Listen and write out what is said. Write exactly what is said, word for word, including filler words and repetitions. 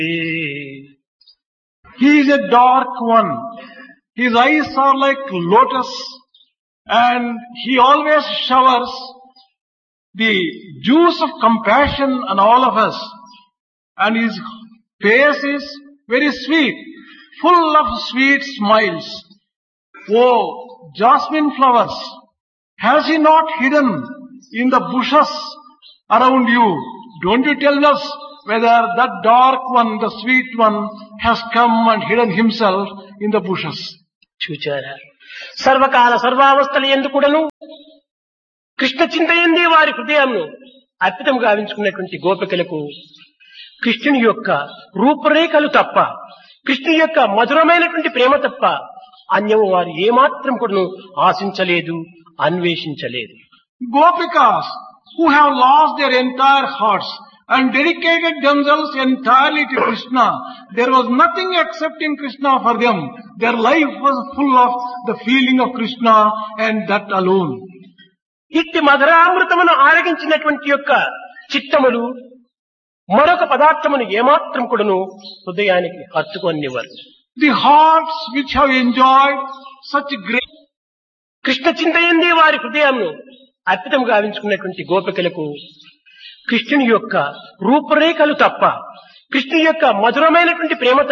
He is a dark one. His eyes are like lotus, and he always showers the juice of compassion on all of us. And his face is very sweet, full of sweet smiles. Oh, jasmine flowers, has he not hidden in the bushes around you? Don't you tell us whether that dark one, the sweet one, has come and hidden himself in the bushes. చూచారా, సర్వకాల సర్వావస్థల యందు కూడాను కృష్ణ చింతయందే వారి హృదయంను అర్పితం గావించుకున్నటువంటి గోపికలకు కృష్ణుని యొక్క రూపురేఖలు తప్ప, కృష్ణుని యొక్క మధురమైనటువంటి ప్రేమ తప్ప అన్యము వారు ఏమాత్రం కూడాను ఆశించలేదు, అన్వేషించలేదు. Gopikas who have lost their entire hearts and dedicated themselves entirely to Krishna, there was nothing except in Krishna for them. Their life was full of the feeling of Krishna and that alone. ఇట్టి మధురామృతమును ఆరగించినటువంటి యొక్క చిత్తములు మరొక పదార్థమును ఏమాత్రం కూడాను హృదయానికి హత్తుకొనివ్వరు. The hearts which have enjoyed such great Krishna చింతయందే వారి హృదయంను అర్పితం గావించుకున్నటువంటి గోపికలకు కృష్ణుని యొక్క రూపురేఖలు తప్ప, కృష్ణుని యొక్క మధురమైనటువంటి ప్రేమ